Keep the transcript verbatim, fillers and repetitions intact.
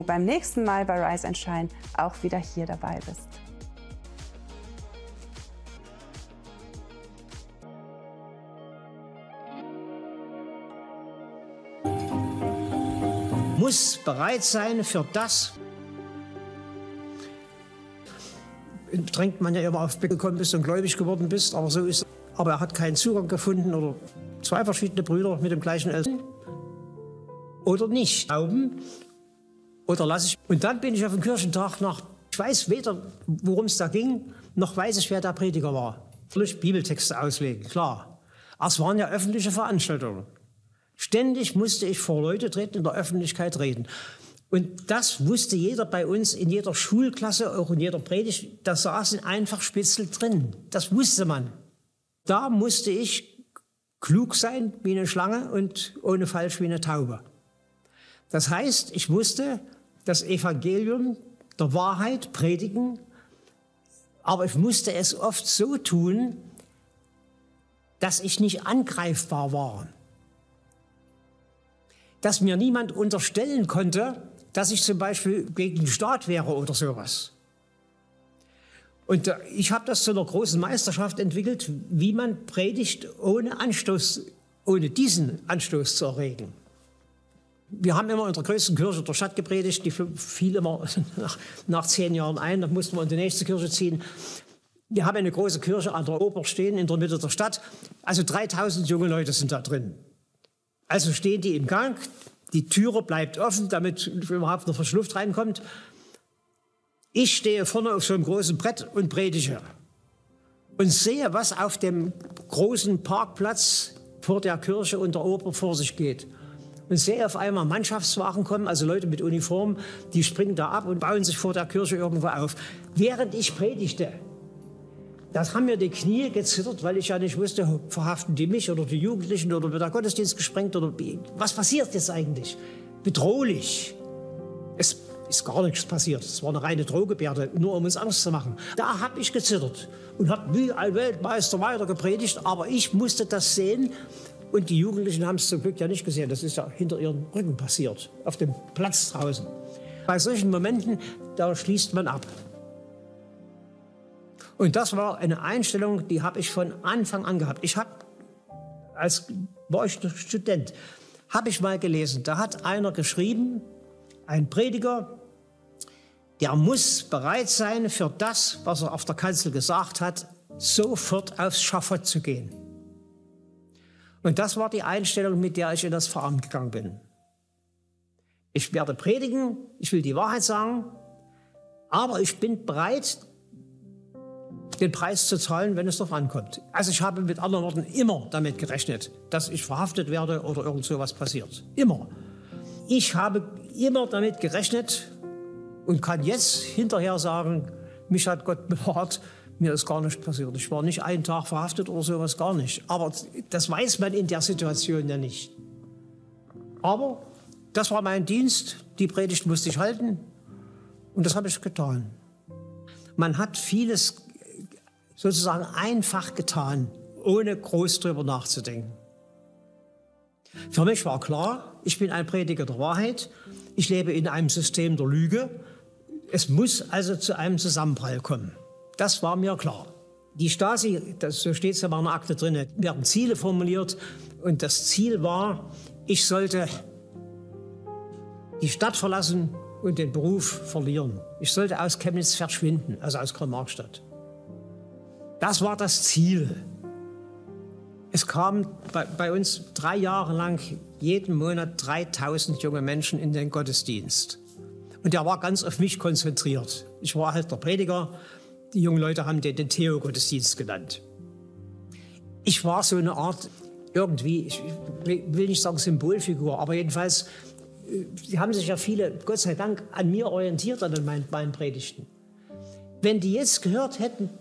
beim nächsten Mal bei Rise and Shine auch wieder hier dabei bist. Muss bereit sein für das. Drängt man ja immer auf gekommen bist und gläubig geworden bist, aber so ist. Aber er hat keinen Zugang gefunden oder zwei verschiedene Brüder mit dem gleichen Eltern oder nicht glauben oder lasse ich. Und dann bin ich auf dem Kirchentag nach. Ich weiß weder, worum es da ging, noch weiß ich, wer der Prediger war. Durch Bibeltexte auslegen, klar. Aber es waren ja öffentliche Veranstaltungen. Ständig musste ich vor Leute treten, in der Öffentlichkeit reden. Und das wusste jeder bei uns, in jeder Schulklasse, auch in jeder Predigt, da saßen einfach Spitzel drin. Das wusste man. Da musste ich klug sein wie eine Schlange und ohne Falsch wie eine Taube. Das heißt, ich musste das Evangelium der Wahrheit predigen, aber ich musste es oft so tun, dass ich nicht angreifbar war. Dass mir niemand unterstellen konnte, dass ich zum Beispiel gegen den Staat wäre oder sowas. Und äh, ich habe das zu einer großen Meisterschaft entwickelt, wie man predigt, ohne Anstoß, ohne diesen Anstoß zu erregen. Wir haben immer in der größten Kirche der Stadt gepredigt, die fiel immer nach, nach zehn Jahren ein, dann mussten wir in die nächste Kirche ziehen. Wir haben eine große Kirche an der Oper stehen, in der Mitte der Stadt. Also dreitausend junge Leute sind da drin. Also stehen die im Gang, die Türe bleibt offen, damit überhaupt noch frische Luft reinkommt. Ich stehe vorne auf so einem großen Brett und predige und sehe, was auf dem großen Parkplatz vor der Kirche und der Oper vor sich geht. Und sehe auf einmal Mannschaftswagen kommen, also Leute mit Uniform, die springen da ab und bauen sich vor der Kirche irgendwo auf. Während ich predigte, das haben mir die Knie gezittert, weil ich ja nicht wusste, verhaften die mich oder die Jugendlichen oder wird der Gottesdienst gesprengt oder was passiert jetzt eigentlich? Bedrohlich. Es ist gar nichts passiert. Es war eine reine Drohgebärde, nur um uns Angst zu machen. Da habe ich gezittert und habe wie ein Weltmeister weiter gepredigt, aber ich musste das sehen und die Jugendlichen haben es zum Glück ja nicht gesehen. Das ist ja hinter ihren Rücken passiert, auf dem Platz draußen. Bei solchen Momenten, da schließt man ab. Und das war eine Einstellung, die habe ich von Anfang an gehabt. Ich habe, als war ich Student, habe ich mal gelesen, da hat einer geschrieben, ein Prediger, der muss bereit sein, für das, was er auf der Kanzel gesagt hat, sofort aufs Schafott zu gehen. Und das war die Einstellung, mit der ich in das Pfarramt gegangen bin. Ich werde predigen, ich will die Wahrheit sagen, aber ich bin bereit, den Preis zu zahlen, wenn es darauf ankommt. Also ich habe mit anderen Worten immer damit gerechnet, dass ich verhaftet werde oder irgend so was passiert. Immer. Ich habe immer damit gerechnet und kann jetzt hinterher sagen, mich hat Gott bewahrt, mir ist gar nichts passiert. Ich war nicht einen Tag verhaftet oder sowas, gar nicht. Aber das weiß man in der Situation ja nicht. Aber das war mein Dienst, die Predigt musste ich halten und das habe ich getan. Man hat vieles sozusagen einfach getan, ohne groß drüber nachzudenken. Für mich war klar, ich bin ein Prediger der Wahrheit, ich lebe in einem System der Lüge, es muss also zu einem Zusammenprall kommen. Das war mir klar. Die Stasi, das, so steht es ja in meiner Akte drin, werden Ziele formuliert und das Ziel war, ich sollte die Stadt verlassen und den Beruf verlieren. Ich sollte aus Chemnitz verschwinden, also aus Karl-Marx-Stadt. Das war das Ziel. Es kamen bei, bei uns drei Jahre lang jeden Monat dreitausend junge Menschen in den Gottesdienst. Und der war ganz auf mich konzentriert. Ich war halt der Prediger. Die jungen Leute haben den, den Theo-Gottesdienst genannt. Ich war so eine Art, irgendwie, ich will nicht sagen Symbolfigur, aber jedenfalls, sie haben sich ja viele, Gott sei Dank, an mir orientiert, an meinen, meinen Predigten. Wenn die jetzt gehört hätten,